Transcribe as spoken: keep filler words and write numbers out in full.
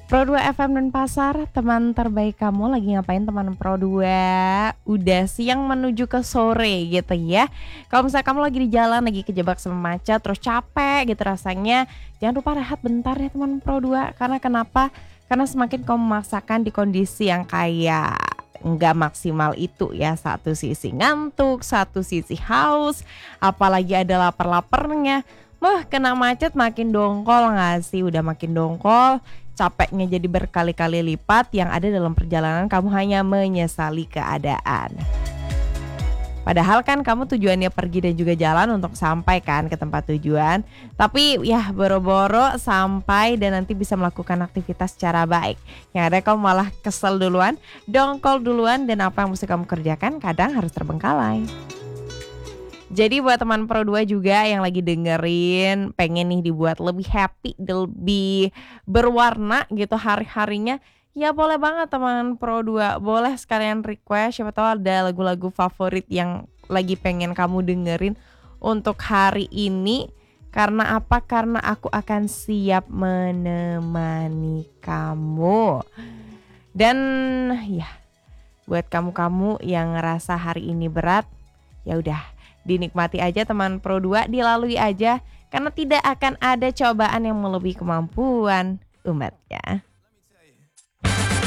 Pro dua F M Denpasar, teman terbaik kamu lagi ngapain teman Pro dua? Udah siang menuju ke sore gitu ya. Kalau misalnya kamu lagi di jalan, lagi kejebak sama macet, terus capek gitu rasanya, jangan lupa rehat bentar ya teman Pro dua. Karena kenapa? Karena semakin kamu memaksakan di kondisi yang kayak nggak maksimal itu ya, satu sisi ngantuk, satu sisi haus, apalagi ada lapar-laparnya. Wah, kena macet makin dongkol nggak sih? Udah makin dongkol, capeknya jadi berkali-kali lipat, yang ada dalam perjalanan kamu hanya menyesali keadaan. Padahal kan kamu tujuannya pergi dan juga jalan untuk sampai kan ke tempat tujuan. Tapi ya boro-boro sampai dan nanti bisa melakukan aktivitas secara baik. Yang ada kamu malah kesel duluan, dongkol duluan, dan apa yang mesti kamu kerjakan kadang harus terbengkalai. Jadi buat teman Pro dua juga yang lagi dengerin, pengen nih dibuat lebih happy, lebih berwarna gitu hari-harinya, ya boleh banget teman Pro dua. Boleh sekalian request, siapa tahu ada lagu-lagu favorit yang lagi pengen kamu dengerin untuk hari ini. Karena apa? Karena aku akan siap menemani kamu. Dan ya, buat kamu-kamu yang ngerasa hari ini berat, ya udah, dinikmati aja teman Pro dua, dilalui aja, karena tidak akan ada cobaan yang melebihi kemampuan umatnya.